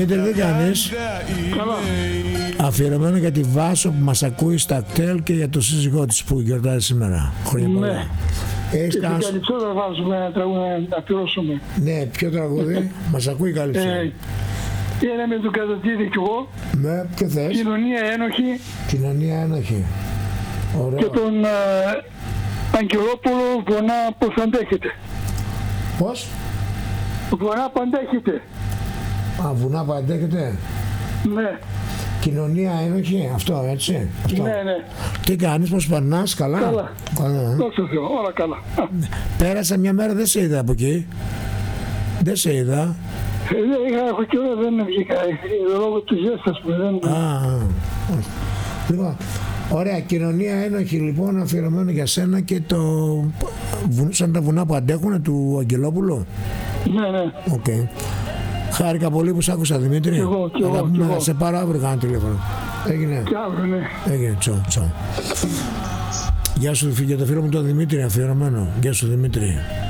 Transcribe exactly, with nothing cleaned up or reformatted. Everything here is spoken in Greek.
Δημήτρη, τι κάνεις? Καλά. Αφιερωμένο για τη Βάσο που μας ακούει στα κτέλ και για το σύζυγό της που γιορτάζει σήμερα. Χρόνια πολλά. Ναι. Έχεις Και την κανένα... Καλυψόδρα βάζουμε ένα τραγούδι να αφιερώσουμε. Ναι, ποιο τραγούδι? Μας ακούει καλή Ε, είναι με τον Κατατίδη κι εγώ, Με ποιο θες? Κοινωνία Ένοχη Κοινωνία Ένοχη. Ωραίο. και τον ε, Αγγελόπουλο Βονά Πώς Αντέχετε. Πώς? Βονά που αντέχετε. Α, βουνά που αντέχετε. Ναι, Κοινωνία Ένοχη, αυτό έτσι. Αυτό. ναι, ναι. Τι κάνεις, πώς περνάς, καλά? Καλά. Καλά. ε. Δόξα τω Θεώ, όλα καλά. Πέρασα μια μέρα, δεν σε είδα από εκεί. Δεν σε είδα. Ε, δεν είχα, έχω καιρό, δεν βγήκα. Ε, λόγω της ζέστας που δεν... Α, α. Λοιπόν, ωραία, Κοινωνία Ένοχη λοιπόν, αφιερωμένο για σένα και το βου- σαν τα βουνά που αντέχουν του Αγγελόπουλου. Ναι, ναι. Οκ. Χάρηκα πολύ που σ' άκουσα, Δημήτρη. Κι εγώ, κι εγώ, Αγαπημένα, κι εγώ. σε πάρω αύριο κάνα τηλέφωνο. Έγινε. Και αύριο, ναι. Έγινε, τσο, τσο. Γεια σου, για το φίλο μου τον Δημήτρη, αφιερωμένο. Γεια σου, Δημήτρη.